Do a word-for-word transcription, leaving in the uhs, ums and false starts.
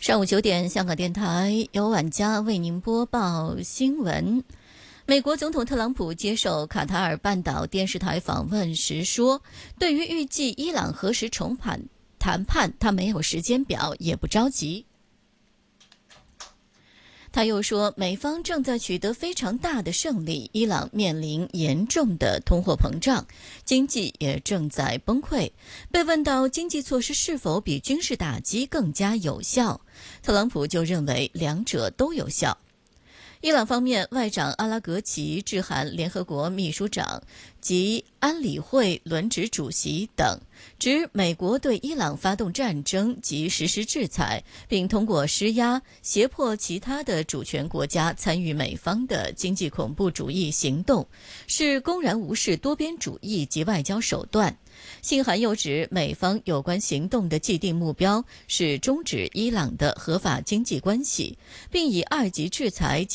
上午九点，香港电台由晚佳为您播报新闻。美国总统特朗普接受卡塔尔半岛电视台访问时说，对于预计伊朗何时重返谈判，他没有时间表，也不着急。他又说，美方正在取得非常大的胜利，伊朗面临严重的通货膨胀，经济也正在崩溃。被问到经济措施是否比军事打击更加有效，特朗普就认为两者都有效。伊朗方面，外长阿拉格齐致函联合国秘书长及安理会轮值主席等，指美国对伊朗发动战争及实施制裁，并通过施压胁迫其他的主权国家参与美方的经济恐怖主义行动，是公然无视多边主义及外交手段。信函又指，美方有关行动的既定目标是终止伊朗的合法经济关系，并以二级制裁